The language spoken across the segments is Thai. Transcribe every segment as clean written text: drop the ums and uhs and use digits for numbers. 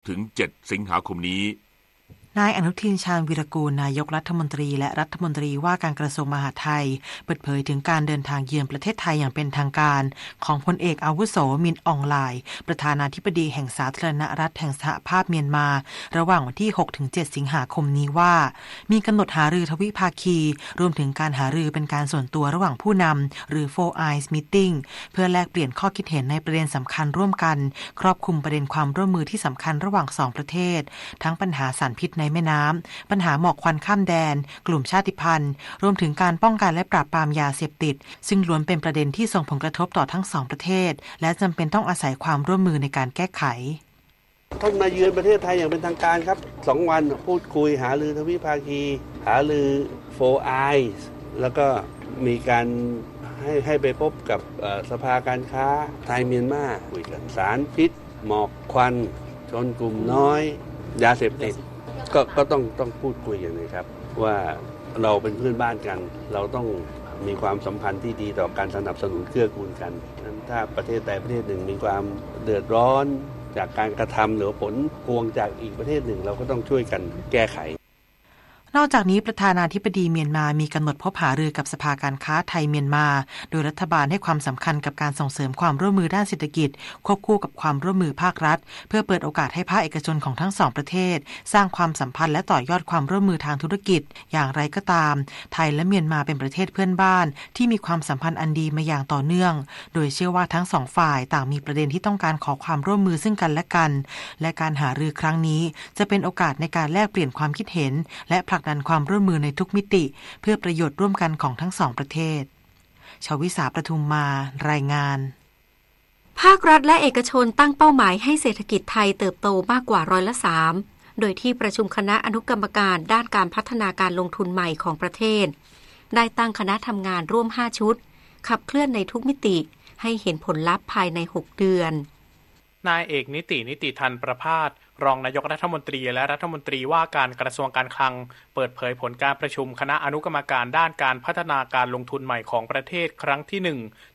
ถึง7สิงหาคมนี้นายอนุทินชาญวีรกูลนายกรัฐมนตรีและรัฐมนตรีว่าการกระทรวงมหาดไทยเปิดเผยถึงการเดินทางเยือนประเทศไทยอย่างเป็นทางการของพลเอกอาวุโสมินอองไลน์ประธานาธิบดีแห่งสาธารณรัฐแห่งสหภาพเมียนมาระหว่างวันที่ 6-7 สิงหาคมนี้ว่ามีกำหนดหารือทวิภาคีรวมถึงการหารือเป็นการส่วนตัวระหว่างผู้นำหรือ Four Eyes Meeting เพื่อแลกเปลี่ยนข้อคิดเห็นในประเด็นสำคัญร่วมกันครอบคลุมประเด็นความร่วมมือที่สำคัญระหว่าง2ประเทศทั้งปัญหาสารพิษในแม่น้ำปัญหาหมอกควันข้ามแดนกลุ่มชาติพันธุ์รวมถึงการป้องกันและปราบปรามยาเสพติดซึ่งล้วนเป็นประเด็นที่ส่งผลกระทบต่อทั้ง2ประเทศและจำเป็นต้องอาศัยความร่วมมือในการแก้ไขท่านมาเยือนประเทศไทยอย่างเป็นทางการครับ2วันพูดคุยหารือทวิภาคีหารือ Four Eyes แล้วก็มีการให้ไปพบกับสภาการค้าไทยเมียนมาคุยกันสารพิษหมอกควันชนกลุ่มน้อยยาเสพติดก็ต้องพูดคุยอย่างนี้ครับว่าเราเป็นเพื่อนบ้านกันเราต้องมีความสัมพันธ์ที่ดีต่อการสนับสนุนเกื้อกูลกันถ้าประเทศใดประเทศหนึ่งมีความเดือดร้อนจากการกระทำหรือผลพวงจากอีกประเทศหนึ่งเราก็ต้องช่วยกันแก้ไขนอกจากนี้ประธานาธิบดีเมียนมามีกำหนดพบหารือกับสภาการค้าไทยเมียนมาโดยรัฐบาลให้ความสำคัญกับการส่งเสริมความร่วมมือด้านเศรษฐกิจควบคู่กับความร่วมมือภาครัฐเพื่อเปิดโอกาสให้ภาคเอกชนของทั้ง2ประเทศสร้างความสัมพันธ์และต่อยอดความร่วมมือทางธุรกิจอย่างไรก็ตามไทยและเมียนมาเป็นประเทศเพื่อนบ้านที่มีความสัมพันธ์อันดีมาอย่างต่อเนื่องโดยเชื่อว่าทั้ง2ฝ่ายต่างมีประเด็นที่ต้องการขอความร่วมมือซึ่งกันและกันและการหารือครั้งนี้จะเป็นโอกาสในการแลกเปลี่ยนความคิดเห็นและผลักดันความร่วมมือในทุกมิติเพื่อประโยชน์ร่วมกันของทั้ง2ประเทศชวิสาประทุมมารายงานภาครัฐและเอกชนตั้งเป้าหมายให้เศรษฐกิจไทยเติบโตมากกว่า3%โดยที่ประชุมคณะอนุกรรมการด้านการพัฒนาการลงทุนใหม่ของประเทศได้ตั้งคณะทำงานร่วม5ชุดขับเคลื่อนในทุกมิติให้เห็นผลลัพธ์ภายใน6เดือนนายเอกนิติธันประภาสรองนายกรัฐมนตรีและรัฐมนตรีว่าการกระทรวงการคลังเปิดเผยผลการประชุมคณะอนุกรรมการด้านการพัฒนาการลงทุนใหม่ของประเทศครั้งที่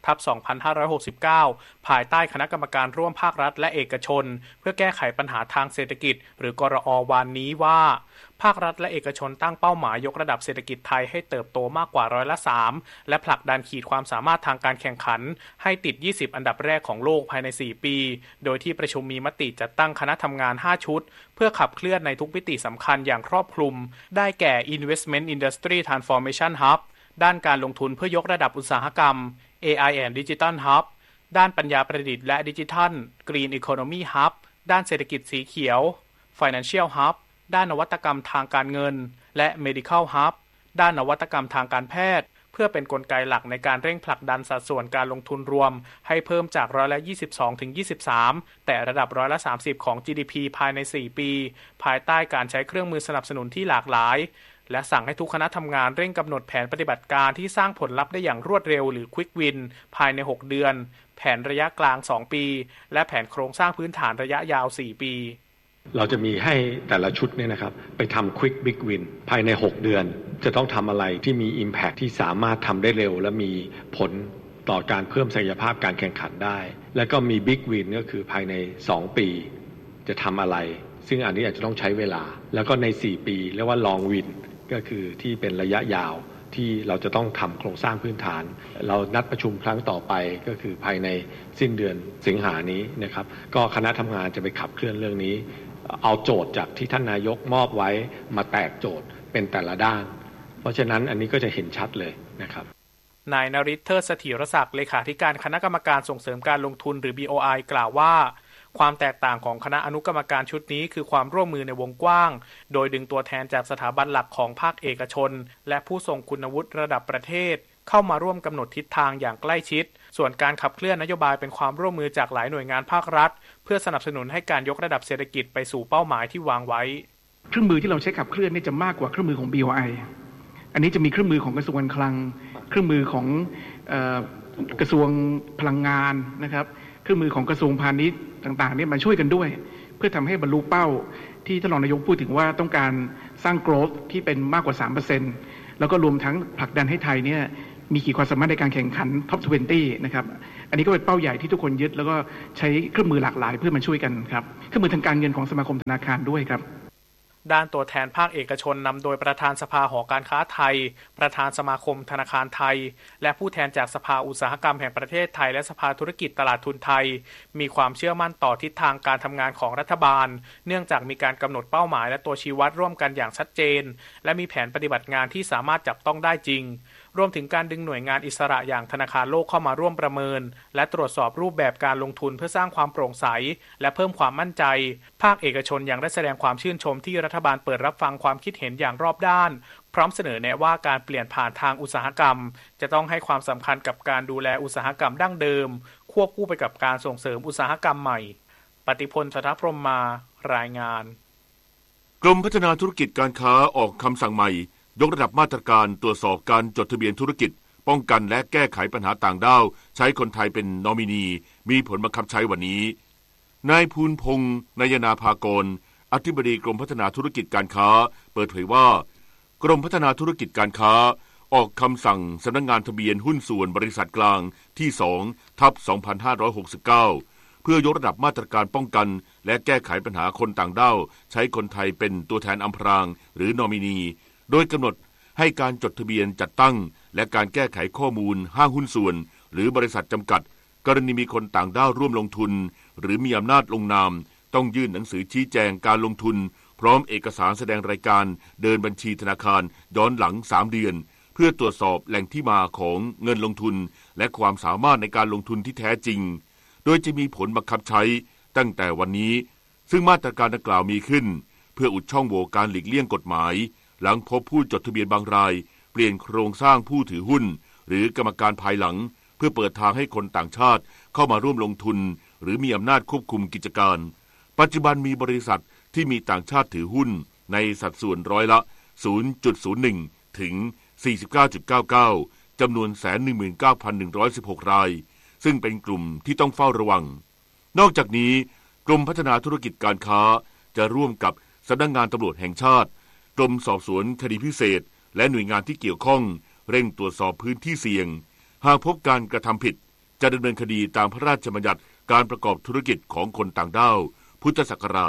1/2569ภายใต้คณะกรรมการร่วมภาครัฐและเอกชนเพื่อแก้ไขปัญหาทางเศรษฐกิจหรือกรอ.วันนี้ว่าภาครัฐและเอกชนตั้งเป้าหมายยกระดับเศรษฐกิจไทยให้เติบโตมากกว่า3%และผลักดันขีดความสามารถทางการแข่งขันให้ติด20อันดับแรกของโลกภายใน4ปีโดยที่ประชุมมีมติจัดตั้งคณะทำงาน5ชุดเพื่อขับเคลื่อนในทุกมิติสำคัญอย่างครอบคลุมได้แก่ Investment Industry Transformation Hub ด้านการลงทุนเพื่อยกระดับอุตสาหกรรม AI and Digital Hub ด้านปัญญาประดิษฐ์และดิจิทัล Green Economy Hub ด้านเศรษฐกิจสีเขียว Financial Hub ด้านนวัตกรรมทางการเงินและ Medical Hub ด้านนวัตกรรมทางการแพทย์เพื่อเป็นกลไกหลักในการเร่งผลักดันสัดส่วนการลงทุนรวมให้เพิ่มจาก22-23%แต่ระดับ30%ของ GDP ภายใน4ปีภายใต้การใช้เครื่องมือสนับสนุนที่หลากหลายและสั่งให้ทุกคณะทำงานเร่งกำหนดแผนปฏิบัติการที่สร้างผลลัพธ์ได้อย่างรวดเร็วหรือ Quick Win ภายใน6เดือนแผนระยะกลาง2ปีและแผนโครงสร้างพื้นฐานระยะยาว4ปีเราจะมีให้แต่ละชุดเนี่ยนะครับไปทำ Quick Big Win ภายใน6เดือนจะต้องทำอะไรที่มี Impact ที่สามารถทำได้เร็วและมีผลต่อการเพิ่มศักยภาพการแข่งขันได้และก็มี Big Win ก็คือภายใน2ปีจะทำอะไรซึ่งอันนี้อาจจะต้องใช้เวลาแล้วก็ใน4ปีเรียกว่า Long Win ก็คือที่เป็นระยะยาวที่เราจะต้องทำโครงสร้างพื้นฐานเรานัดประชุมครั้งต่อไปก็คือภายในสิ้นเดือนสิงหานี้นะครับก็คณะทำงานจะไปขับเคลื่อนเรื่องนี้เอาโจทย์จากที่ท่านนายกมอบไว้มาแตกโจทย์เป็นแต่ละด้านเพราะฉะนั้นอันนี้ก็จะเห็นชัดเลยนะครับนายนฤทธิ์เทิดเสถียรศักดิ์เลขาธิการคณะกรรมการส่งเสริมการลงทุนหรือ BOI กล่าวว่าความแตกต่างของคณะอนุกรรมการชุดนี้คือความร่วมมือในวงกว้างโดยดึงตัวแทนจากสถาบันหลักของภาคเอกชนและผู้ทรงคุณวุฒิระดับประเทศเข้ามาร่วมกำหนดทิศทางอย่างใกล้ชิดส่วนการขับเคลื่อนนโยบายเป็นความร่วมมือจากหลายหน่วยงานภาครัฐเพื่อสนับสนุนให้การยกระดับเศรษฐกิจไปสู่เป้าหมายที่วางไว้เครื่องมือที่เราใช้ขับเคลื่อนนี่จะมากกว่าเครื่องมือของ BOI อันนี้จะมีเครื่องมือของกระทรวงการคลังเครื่องมือของกระทรวงพลังงานนะครับเครื่องมือของกระทรวงพาณิชย์ต่างๆนี่มาช่วยกันด้วยเพื่อทำให้บรรลุเป้าที่ท่านรองนายกพูดถึงว่าต้องการสร้าง growth ที่เป็นมากกว่า 3% แล้วก็รวมทั้งผลักดันให้ไทยเนี่ยมีขีดความสามารถในการแข่งขันท็อป 20 นะครับอันนี้ก็เป็นเป้าใหญ่ที่ทุกคนยึดแล้วก็ใช้เครื่องมือหลากหลายเพื่อมาช่วยกันครับเครื่องมือทางการเงินของสมาคมธนาคารด้วยครับด้านตัวแทนภาคเอกชนนำโดยประธานสภาหอการค้าไทยประธานสมาคมธนาคารไทยและผู้แทนจากสภาอุตสาหกรรมแห่งประเทศไทยและสภาธุรกิจตลาดทุนไทยมีความเชื่อมั่นต่อทิศทางการทำงานของรัฐบาลเนื่องจากมีการกำหนดเป้าหมายและตัวชี้วัดร่วมกันอย่างชัดเจนและมีแผนปฏิบัติงานที่สามารถจับต้องได้จริงรวมถึงการดึงหน่วยงานอิสระอย่างธนาคารโลกเข้ามาร่วมประเมินและตรวจสอบรูปแบบการลงทุนเพื่อสร้างความโปร่งใสและเพิ่มความมั่นใจภาคเอกชนยังได้แสดงความชื่นชมที่รัฐบาลเปิดรับฟังความคิดเห็นอย่างรอบด้านพร้อมเสนอแนะว่าการเปลี่ยนผ่านทางอุตสาหกรรมจะต้องให้ความสำคัญกับการดูแลอุตสาหกรรมดั้งเดิมควบคู่ไปกับการส่งเสริมอุตสาหกรรมใหม่ปฏิพล สถพรหมมารายงานกรมพัฒนาธุรกิจการค้าออกคำสั่งใหม่ยกระดับมาตรการตรวจสอบการจดทะเบียนธุรกิจป้องกันและแก้ไขปัญหาต่างด้าวใช้คนไทยเป็นนอมินีมีผลบังคับใช้วันนี้นายภูลพงษ์นายนาภากรอธิบดีกรมพัฒนาธุรกิจการค้าเปิดเผยว่ากรมพัฒนาธุรกิจการค้าออกคำสั่งสำนักงานทะเบียนหุ้นส่วนบริษัทกลางที่ 2/2569 เพื่อยกระดับมาตรการป้องกันและแก้ไขปัญหาคนต่างด้าวใช้คนไทยเป็นตัวแทนอำพรางหรือนอมินีโดยกำหนดให้การจดทะเบียนจัดตั้งและการแก้ไขข้อมูลห้างหุ้นส่วนหรือบริษัทจำกัดกรณีมีคนต่างด้าวร่วมลงทุนหรือมีอำนาจลงนามต้องยื่นหนังสือชี้แจงการลงทุนพร้อมเอกสารแสดงรายการเดินบัญชีธนาคารย้อนหลัง3เดือนเพื่อตรวจสอบแหล่งที่มาของเงินลงทุนและความสามารถในการลงทุนที่แท้จริงโดยจะมีผลบังคับใช้ตั้งแต่วันนี้ซึ่งมาตรการดังกล่าวมีขึ้นเพื่ออุดช่องโหว่การหลีกเลี่ยงกฎหมายหลังพบผู้จดทะเบียนบางรายเปลี่ยนโครงสร้างผู้ถือหุ้นหรือกรรมการภายหลังเพื่อเปิดทางให้คนต่างชาติเข้ามาร่วมลงทุนหรือมีอำนาจควบคุมกิจการปัจจุบันมีบริษัทที่มีต่างชาติถือหุ้นในสัดส่วนร้อยละ 0.01 ถึง 49.99 จำนวน 119,116 รายซึ่งเป็นกลุ่มที่ต้องเฝ้าระวังนอกจากนี้กรมพัฒนาธุรกิจการค้าจะร่วมกับสำนักงานตำรวจแห่งชาติกรมสอบสวนคดีพิเศษและหน่วยงานที่เกี่ยวข้องเร่งตรวจสอบพื้นที่เสี่ยงหากพบการกระทำผิดจะดำเนินคดีตามพระราชบัญญัติการประกอบธุรกิจของคนต่างด้าวพุทธศักราช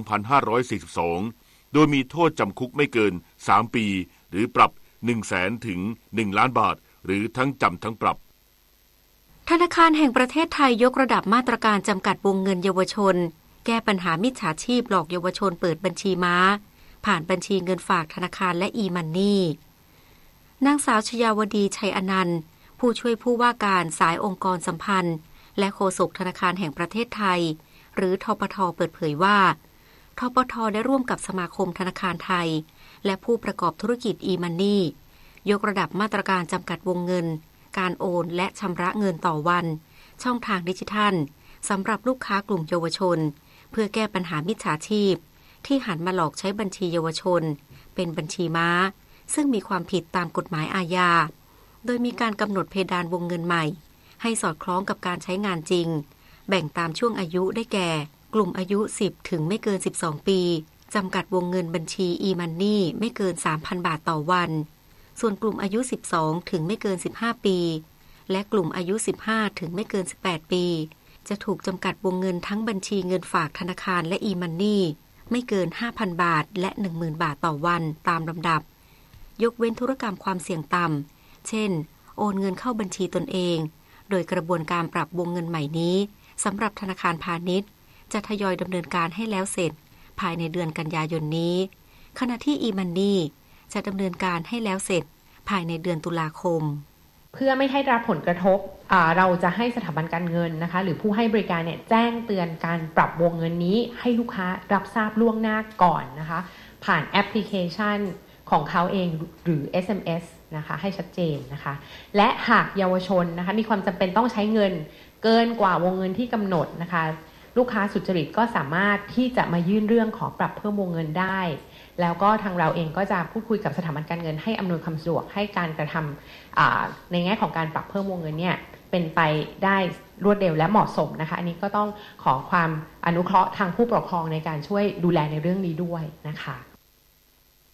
2542 โดยมีโทษจำคุกไม่เกิน 3 ปีหรือปรับ 100,000 ถึง 1 ล้านบาทหรือทั้งจำทั้งปรับธนาคารแห่งประเทศไทยยกระดับมาตรการจำกัดวงเงินเยาวชนแก้ปัญหามิจฉาชีพหลอกเยาวชนเปิดบัญชีม้าผ่านบัญชีเงินฝากธนาคารและe-money นางสาวชยาวดีชัยอนันต์ผู้ช่วยผู้ว่าการสายองค์กรสัมพันธ์และโฆษกธนาคารแห่งประเทศไทยหรือทปท.เปิดเผยว่าทปท.ได้ร่วมกับสมาคมธนาคารไทยและผู้ประกอบธุรกิจ e-money ยกระดับมาตรการจำกัดวงเงินการโอนและชำระเงินต่อวันช่องทางดิจิทัลสำหรับลูกค้ากลุ่มเยาวชนเพื่อแก้ปัญหามิจฉาชีพที่หันมาหลอกใช้บัญชีเยาวชนเป็นบัญชีม้าซึ่งมีความผิดตามกฎหมายอาญาโดยมีการกำหนดเพดานวงเงินใหม่ให้สอดคล้องกับการใช้งานจริงแบ่งตามช่วงอายุได้แก่กลุ่มอายุ10ถึงไม่เกิน12ปีจำกัดวงเงินบัญชี e-money ไม่เกิน 3,000 บาทต่อวันส่วนกลุ่มอายุ12ถึงไม่เกิน15ปีและกลุ่มอายุ15ถึงไม่เกิน18ปีจะถูกจำกัดวงเงินทั้งบัญชีเงินฝากธนาคารและ e-money ไม่เกิน 5,000 บาทและ 10,000 บาทต่อวันตามลำดับยกเว้นธุรกรรมความเสี่ยงต่ำเช่นโอนเงินเข้าบัญชีตนเองโดยกระบวนการปรับวงเงินใหม่นี้สำหรับธนาคารพาณิชย์จะทยอยดำเนินการให้แล้วเสร็จภายในเดือนกันยายนนี้ขณะที่ e-money จะดำเนินการให้แล้วเสร็จภายในเดือนตุลาคมเพื่อไม่ให้รับผลกระทบเราจะให้สถาบันการเงินนะคะหรือผู้ให้บริการเนี่ยแจ้งเตือนการปรับวงเงินนี้ให้ลูกค้ารับทราบล่วงหน้าก่อนนะคะผ่านแอปพลิเคชันของเขาเองหรือ SMS นะคะให้ชัดเจนนะคะและหากเยาวชนนะคะมีความจำเป็นต้องใช้เงินเกินกว่าวงเงินที่กำหนดนะคะลูกค้าสุจริตก็สามารถที่จะมายื่นเรื่องขอปรับเพิ่มวงเงินได้แล้วก็ทางเราเองก็จะพูดคุยกับสถาบันการเงินให้อำนวยความสะดวกให้การกระทำในแง่ของการปรับเพิ่มวงเงินเนี่ยเป็นไปได้รวดเร็วและเหมาะสมนะคะอันนี้ก็ต้องขอความอนุเคราะห์ทางผู้ปกครองในการช่วยดูแลในเรื่องนี้ด้วยนะคะ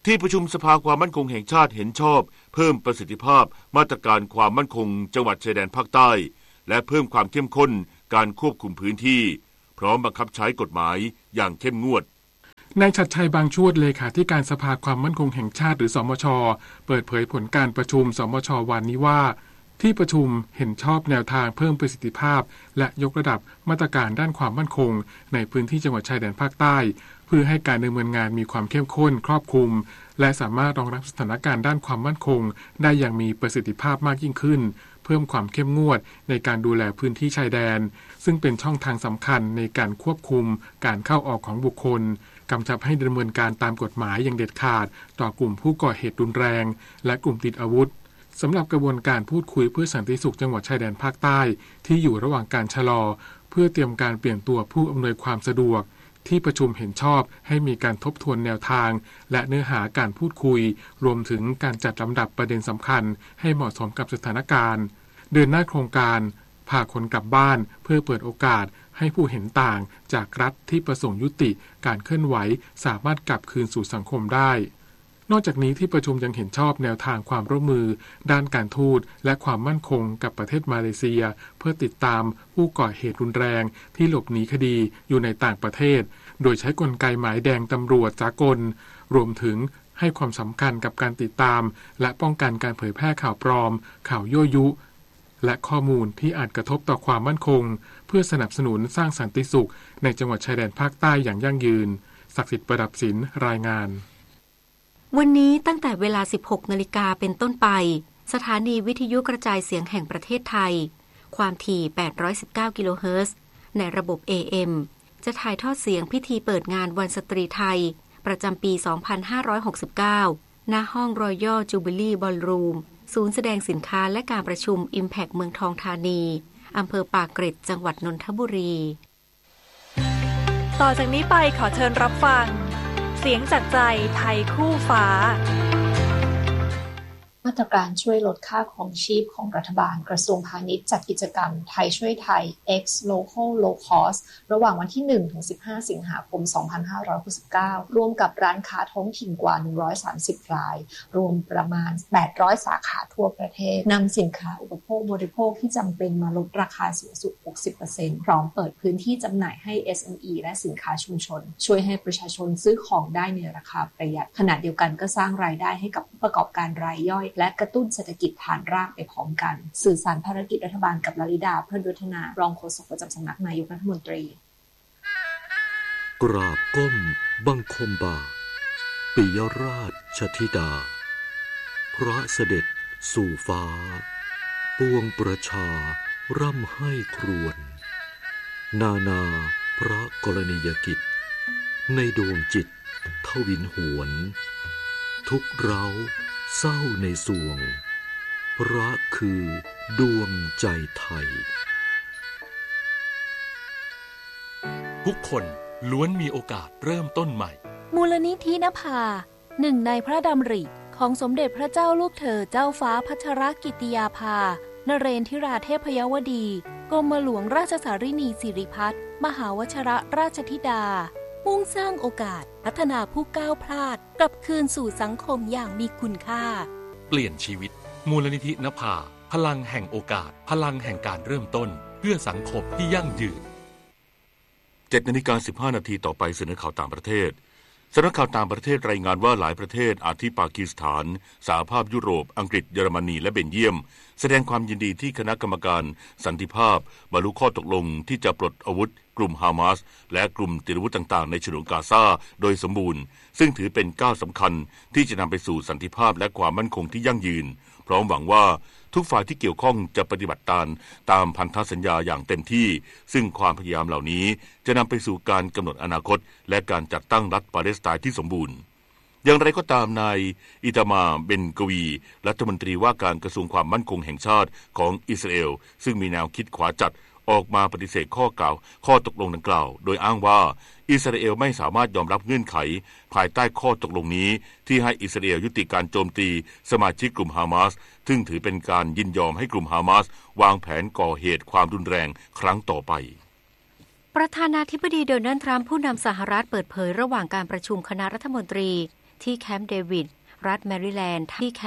ที่ประชุมสภาความมั่นคงแห่งชาติเห็นชอบเพิ่มประสิทธิภาพมาตรการความมั่นคงจังหวัดชายแดนภาคใต้และเพิ่มความเข้มข้นการควบคุมพื้นที่พร้อมบังคับใช้กฎหมายอย่างเข้มงวดนายชัดชัยบางชวดเลขาธิการสภาความมั่นคงแห่งชาติหรือสมช.เปิดเผยผลการประชุมสมช.วันนี้ว่าที่ประชุมเห็นชอบแนวทางเพิ่มประสิทธิภาพและยกระดับมาตรการด้านความมั่นคงในพื้นที่จังหวัดชายแดนภาคใต้เพื่อให้การดำเนินงานมีความเข้มข้นครอบคลุมและสามารถรองรับสถานการณ์ด้านความมั่นคงได้อย่างมีประสิทธิภาพมากยิ่งขึ้นเพิ่มความเข้มงวดในการดูแลพื้นที่ชายแดนซึ่งเป็นช่องทางสำคัญในการควบคุมการเข้าออกของบุคคลกำชับให้ดำเนินการตามกฎหมายอย่างเด็ดขาดต่อกลุ่มผู้ก่อเหตุรุนแรงและกลุ่มติดอาวุธสำหรับกระบวนการพูดคุยเพื่อสันติสุขจังหวัดชายแดนภาคใต้ที่อยู่ระหว่างการชะลอเพื่อเตรียมการเปลี่ยนตัวผู้อำนวยความสะดวกที่ประชุมเห็นชอบให้มีการทบทวนแนวทางและเนื้อหาการพูดคุยรวมถึงการจัดลำดับประเด็นสำคัญให้เหมาะสมกับสถานการณ์เดินหน้าโครงการพาคนกลับบ้านเพื่อเปิดโอกาสให้ผู้เห็นต่างจากรัฐที่ประสงค์ยุติการเคลื่อนไหวสามารถกลับคืนสู่สังคมได้นอกจากนี้ที่ประชุมยังเห็นชอบแนวทางความร่วมมือด้านการทูตและความมั่นคงกับประเทศมาเลเซียเพื่อติดตามผู้ก่อเหตุรุนแรงที่หลบหนีคดีอยู่ในต่างประเทศโดยใช้กลไกหมายแดงตำรวจสากลรวมถึงให้ความสำคัญกับการติดตามและป้องกันการเผยแพร่ข่าวปลอมข่าวยั่วยุและข้อมูลที่อาจกระทบต่อความมั่นคงเพื่อสนับสนุนสร้างสันติสุขในจังหวัดชายแดนภาคใต้อย่างยั่งยืนศักดิ์สิทธิ์ประดับศิลป์รายงานวันนี้ตั้งแต่เวลา 16 นาฬิกาเป็นต้นไปสถานีวิทยุกระจายเสียงแห่งประเทศไทยความถี่819กิโลเฮิรตซ์ในระบบ AM จะถ่ายทอดเสียงพิธีเปิดงานวันสตรีไทยประจำปี 2569 ณ ห้อง Royal Jubilee Ballroom ศูนย์แสดงสินค้าและการประชุม Impact เมืองทองธานีอำเภอปากเกร็ดจังหวัดนนทบุรีต่อจากนี้ไปขอเชิญรับฟังเสียงจากใจไทยคู่ฟ้ามาตรการช่วยลดค่าของชีพของรัฐบาลกระทรวงพาณิชย์จัดกิจกรรมไทยช่วยไทย X Local Low Cost ระหว่างวันที่ 1-15 สิงหาคม 2569 ร่วมกับร้านค้าท้องถิ่นกว่า 130 รายรวมประมาณ 800 สาขาทั่วประเทศนำสินค้าอุปโภคบริโภคที่จำเป็นมาลดราคาสูงสุด 60% พร้อมเปิดพื้นที่จำหน่ายให้ SME และสินค้าชุมชนช่วยให้ประชาชนซื้อของได้ในราคาประหยัดขณะเดียวกันก็สร้างรายได้ให้กับผู้ประกอบการรายย่อยและกระตุ้นเศรษฐกิจฐานรากไปพร้อมกันสื่อสารภารกิจรัฐบาลกับลลิดาพระดุฒนารองโฆษกประจำสำนักนายกรัฐมนตรีกราบก้มบังคมบาทปิยราชธิดาพระเสด็จสู่ฟ้าปวงประชาร่ำให้ครวญนาพระกรณียกิจในดวงจิตทวินหวนทุกเร้าเศร้าในสวงพระคือดวงใจไทยทุกคนล้วนมีโอกาสเริ่มต้นใหม่มูลนิธินภาหนึ่งในพระดำริของสมเด็จพระเจ้าลูกเธอเจ้าฟ้าพัชรกิติยาภานเรนทิราเทพยวดีกรมหลวงราชสารินีสิริพัฒน์มหาวชิรราชธิดามุ่งสร้างโอกาสพัฒนาผู้ก้าวพลาดกลับคืนสู่สังคมอย่างมีคุณค่าเปลี่ยนชีวิตมูลนิธินภาพลังแห่งโอกาสพลังแห่งการเริ่มต้นเพื่อสังคมที่ยั่งยืน 7:15 นาทีต่อไปเสนอข่าวต่างประเทศสำนักข่าวต่างประเทศรายงานว่าหลายประเทศอาทิปากีสถานสหภาพยุโรปอังกฤษเยอรมนีและเบลเยียมแสดงความยินดีที่คณะกรรมการสันติภาพบรรลุข้อตกลงที่จะปลดอาวุธกลุ่มฮามาสและกลุ่มติดอาวุธต่างๆในฉนวนกาซาโดยสมบูรณ์ซึ่งถือเป็นก้าวสำคัญที่จะนำไปสู่สันติภาพและความมั่นคงที่ยั่งยืนพร้อมหวังว่าทุกฝ่ายที่เกี่ยวข้องจะปฏิบัติตามพันธสัญญาอย่างเต็มที่ซึ่งความพยายามเหล่านี้จะนำไปสู่การกำหนดอนาคตและการจัดตั้งรัฐปาเลสไตน์ที่สมบูรณ์อย่างไรก็ตามนายอิตามาเบนกวีรัฐมนตรีว่าการกระทรวงความมั่นคงแห่งชาติของอิสราเอลซึ่งมีแนวคิดขวาจัดออกมาปฏิเสธข้อตกลงดังกล่าวโดยอ้างว่าอิสราเอลไม่สามารถยอมรับเงื่อนไขภายใต้ข้อตกลงนี้ที่ให้อิสราเอลยุติการโจมตีสมาชิกกลุ่มฮามาสซึ่งถือเป็นการยินยอมให้กลุ่มฮามาสวางแผนก่อเหตุความรุนแรงครั้งต่อไปประธานาธิบดีโดนัลด์ทรัมป์ผู้นำสหรัฐเปิดเผยระหว่างการประชุมคณะรัฐมนตรีที่แคมป์เดวิดรัฐแมริแลนด์ที่